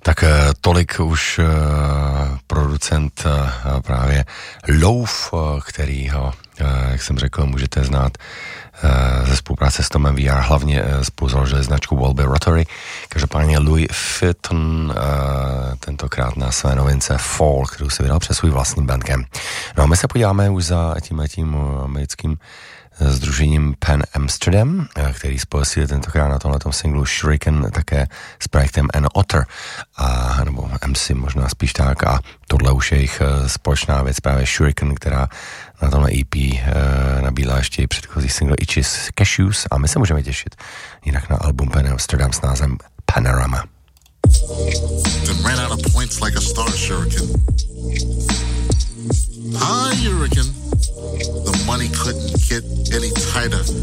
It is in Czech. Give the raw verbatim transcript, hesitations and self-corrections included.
Tak tolik už producent právě Loaf, který ho, jak jsem řekl, můžete znát ze spolupráce s Tomem V R, hlavně spolu založili značku Walby Rotary. Každopádně Louis Fitton tentokrát na své novince Fall, kterou si vydal přes svůj vlastní bandcamp. No a my se podíváme už za tím tím americkým sdružením Pan Amsterdam, který spojil si tentokrát na tomhletom singlu Shuriken také s projektem An Otter, a, nebo M C možná spíš tak, a tohle už je jejich společná věc, právě Shuriken, která na tomhle E P e, nabídla ještě i předchozí single Itches Cashews, a my se můžeme těšit jinak na album Pan Amsterdam s názvem Panorama. Then ran out of points like a star shuriken. Hi, Hurricane. The money couldn't get any tighter.